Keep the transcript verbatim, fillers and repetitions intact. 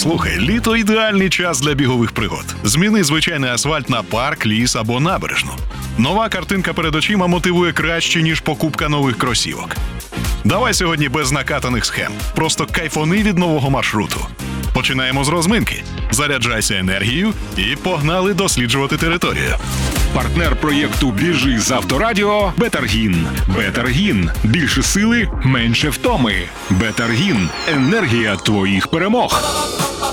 Послухай, літо – ідеальний час для бігових пригод. Зміни звичайний асфальт на парк, ліс або набережну. Нова картинка перед очима мотивує краще, ніж покупка нових кросівок. Давай сьогодні без накатаних схем. Просто кайфони від нового маршруту. Починаємо з розминки. Заряджайся енергією і погнали досліджувати територію. Партнер проєкту «Біжи з Авторадіо» – Бетаргін. Бетаргін. Більше сили, менше втоми. Бетаргін. Енергія твоїх перемог.